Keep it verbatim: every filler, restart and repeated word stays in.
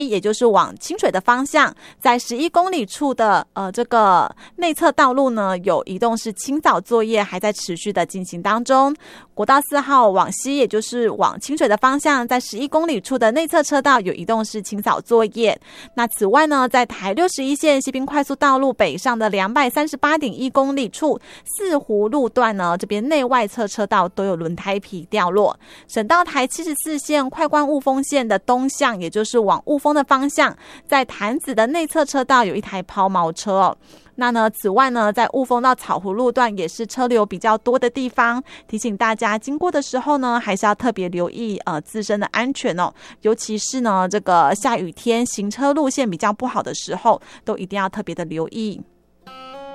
也就是往清水的方向，在十一公里处的呃这个内侧道路呢，有移动式清扫作业还在持续的进行当中。国道四号往西，也就是往清水的方向，在十一公里处的内侧车道有移动式清扫作业。那此外呢，在台六十一线西滨快速道路北上的两百三十八点一公里处，四湖路段呢，这边内外侧车道都有轮胎皮掉落。省道台七十四线快关雾峰线的东向，也就是往雾峰的方向，在潭子的内侧车道有一台抛锚车哦。那呢，此外呢，在雾峰到草湖路段也是车流比较多的地方，提醒大家经过的时候呢，还是要特别留意呃自身的安全哦，尤其是呢这个下雨天行车路线比较不好的时候，都一定要特别的留意。